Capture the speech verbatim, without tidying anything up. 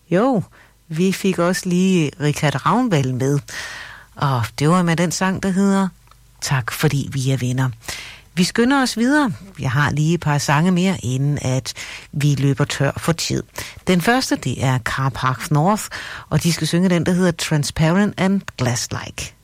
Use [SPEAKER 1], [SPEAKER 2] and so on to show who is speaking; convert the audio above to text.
[SPEAKER 1] Jo, vi fik også lige Richard Ravnvald med. Og det var med den sang, der hedder Tak fordi vi er venner. Vi skynder os videre. Jeg har lige et par sange mere, inden at vi løber tør for tid. Den første, det er Car Park North, og de skal synge den, der hedder Transparent and Glass-like.